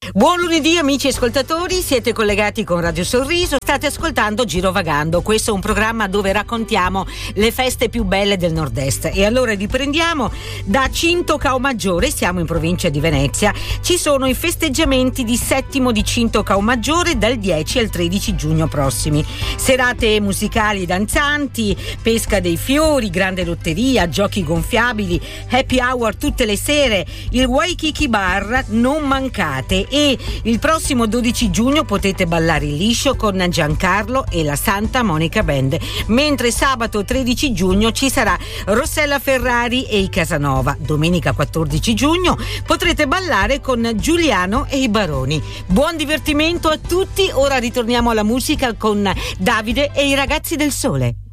Buon lunedì amici ascoltatori, siete collegati con Radio Sorriso, state ascoltando Girovagando. Questo è un programma dove raccontiamo le feste più belle del nord-est. E allora riprendiamo da Cinto Caomaggiore, siamo in provincia di Venezia. Ci sono i festeggiamenti di Settimo di Cinto Caomaggiore dal 10 al 13 giugno prossimi. Serate musicali e danzanti, pesca dei fiori, grande lotteria, giochi gonfiabili, happy hour tutte le sere, il Waikiki Bar, non mancate. E il prossimo 12 giugno potete ballare il liscio con Giancarlo e la Santa Monica Band, mentre sabato 13 giugno ci sarà Rossella Ferrari e i Casanova. Domenica 14 giugno potrete ballare con Giuliano e i Baroni. Buon divertimento a tutti, ora ritorniamo alla musica con Davide e i Ragazzi del Sole.